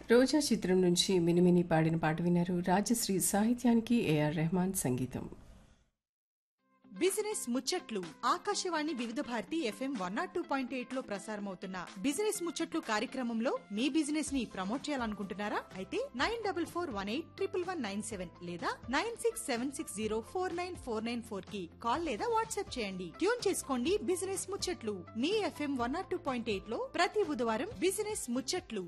రోజా చిత్రం నుంచి మినిమిని పాడిన పాట విన్నారు. రాజశ్రీ సాహిత్యానికి ఏఆర్ రెహమాన్ సంగీతం. బిజినెస్ ముచ్చట్లు ఆకాశవాణి వివిధ భారతి FM 102.8 లో ప్రసారమవుతున్న బిజినెస్ ముచ్చట్లు కార్యక్రమంలో మీ బిజినెస్ ని ప్రమోట్ చేయాలనుకుంటున్నారా? అయితే 9448111197 లేదా 9676049494 కి కాల్ లేదా వాట్సాప్ చేయండి. ట్యూన్ చేసుకోండి బిజినెస్ ముచ్చట్లు మీ FM 102.8 లో ప్రతి బుధవారం బిజినెస్ ముచ్చట్లు.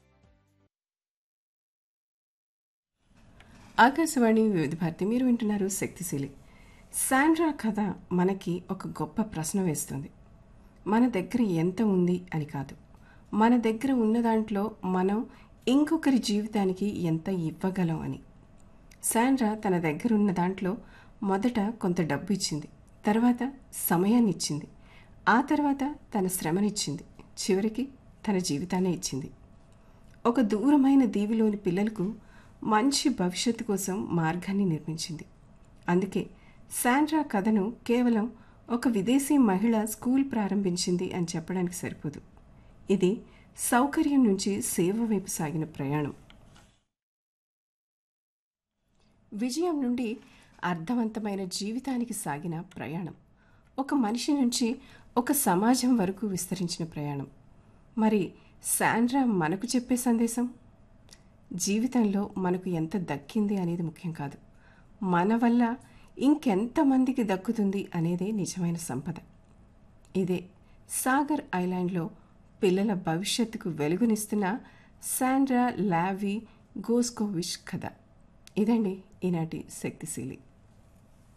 ఆకాశవాణి వివిధ భారతి మీరు వింటున్నారు శక్తిశీలి. శాండ్రా కథ మనకి ఒక గొప్ప ప్రశ్న వేస్తుంది. మన దగ్గర ఎంత ఉంది అని కాదు, మన దగ్గర ఉన్న దాంట్లో మనం ఇంకొకరి జీవితానికి ఎంత ఇవ్వగలం అని. శాండ్రా తన దగ్గర ఉన్న దాంట్లో మొదట కొంత డబ్బు ఇచ్చింది, తర్వాత సమయాన్ని ఇచ్చింది, ఆ తర్వాత తన శ్రమనిచ్చింది, చివరికి తన జీవితాన్ని ఇచ్చింది. ఒక దూరమైన దీవిలోని పిల్లలకు మంచి భవిష్యత్తు కోసం మార్గాన్ని నిర్మించింది. అందుకే శాండ్రా కథను కేవలం ఒక విదేశీ మహిళ స్కూల్ ప్రారంభించింది అని చెప్పడానికి సరిపోదు. ఇది సౌకర్యం నుంచి సేవ వైపు సాగిన ప్రయాణం, విజయం నుండి అర్థవంతమైన జీవితానికి సాగిన ప్రయాణం, ఒక మనిషి నుంచి ఒక సమాజం వరకు విస్తరించిన ప్రయాణం. మరి శాండ్రా మనకు చెప్పే సందేశం? జీవితంలో మనకు ఎంత దక్కింది అనేది ముఖ్యం కాదు, మన వల్ల ఇంకెంతమందికి దక్కుతుంది అనేదే నిజమైన సంపద. ఇదే సాగర్ ఐలాండ్లో పిల్లల భవిష్యత్తుకు వెలుగునిస్తున్న శాండ్రా లావీ గోస్కోవిచ్ కథ. ఇదండి ఈనాటి శక్తిశీలి.